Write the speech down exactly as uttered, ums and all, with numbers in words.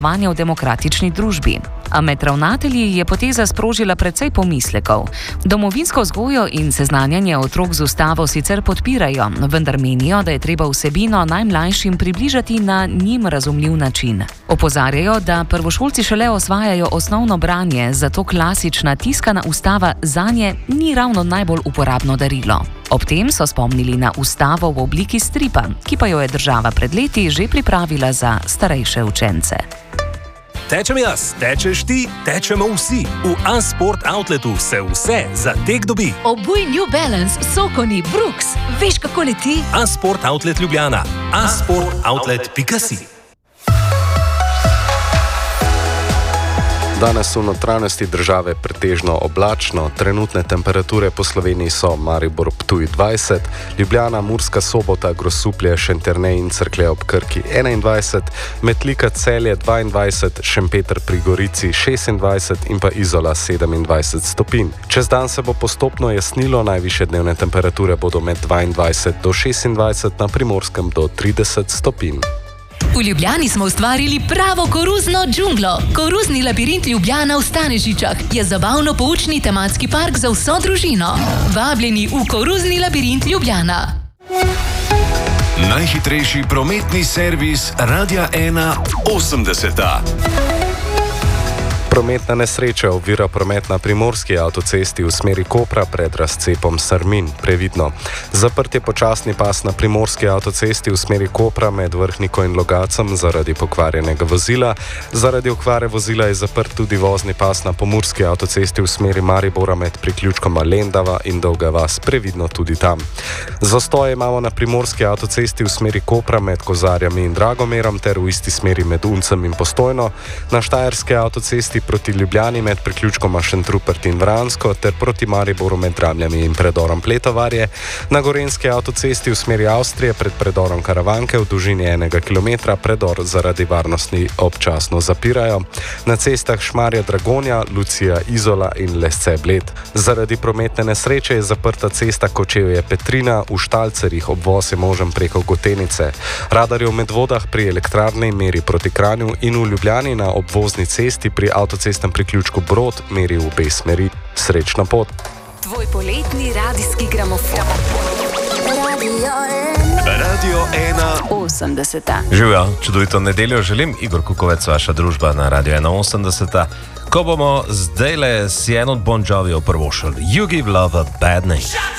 v demokratični družbi. A med ravnatelji je poteza sprožila precej pomislekov. Domovinsko vzgojo in seznanjanje otrok z ustavo sicer podpirajo, vendar menijo, da je treba vsebino najmlajšim približati na njim razumljiv način. Opozarjajo, da prvošolci šele osvajajo osnovno branje, zato klasična tiskana ustava zanje ni ravno najbolj uporabno darilo. Ob tem so spomnili na ustavo v obliki stripa, ki pa jo je država pred leti že pripravila za starejše učence. Tečem jaz, tečeš ti, tečemo vsi. V A-Sport Outletu se vse za tek dobi. Obuj New Balance, Sokoni, Brooks. Veš, kako leti? A-Sport Outlet Ljubljana. a sport outlet pika si. Danes v notranjosti države pretežno oblačno, trenutne temperature po Sloveniji so Maribor Ptuj dvajset, Ljubljana, Murska Sobota, Grosuplje, Šentjernej in Cerklje ob Krki enaindvajset, Metlika, Celje dvaindvajset, Šempeter pri Gorici šestindvajset in pa Izola sedemindvajset stopinj. Čez dan se bo postopno jasnilo, najvišje dnevne temperature bodo med dvaindvajset do šestindvajset, na Primorskem do trideset stopinj. V Ljubljani smo ustvarili pravo koruzno džunglo. Koruzni labirint Ljubljana v Stanežičah je zabavno-poučni tematski park za vso družino. Vabljeni v Koruzni labirint Ljubljana. Najhitrejši prometni servis Radia ena osemdeseta. Prometna nesreča ovira promet na primorski avtocesti v smeri Kopra pred razcepom Sarmin. Previdno. Zaprt je počasni pas na primorski avtocesti v smeri Kopra med Vrhniko in Logacem zaradi pokvarjenega vozila. Zaradi okvare vozila je zaprt tudi vozni pas na pomurski avtocesti v smeri Maribora med priključkoma Lendava in Dolga vas. Previdno tudi tam. Zastoje imamo na primorski avtocesti v smeri Kopra med Kozarjami in Dragomerom ter v isti smeri med Uncem in Postojno. Na štajerske avtocesti proti Ljubljani med priključkoma Šentrupert in Vransko ter proti Mariboru med Dramljami in predorom Pletovarje, na gorenski avtocesti v smeri Avstrije pred predorom Karavanke v dolžini enega kilometra predor zaradi varnosti občasno zapirajo, na cestah Šmarja Dragonja, Lucija Izola in Lesce Bled. Zaradi prometne nesreče je zaprta cesta Kočevje Petrina, v Štalcerjih obvoz je možen preko Gotenice. Radar je v Medvodah pri elektrarni meri proti Kranju in v Ljubljani na obvozni cesti pri avtocestnem priključku Brod meri v obe smeri. Srečno pot! Tvoj poletni radijski gramofon. Radio ena osemdeseta. Živjo, čudovito nedeljo želim, Igor Kukovec, vaša družba na Radio ena osemdeseta, ko bomo zdajle si en od Bon Jovijev prvošli You Give Love a Bad Name.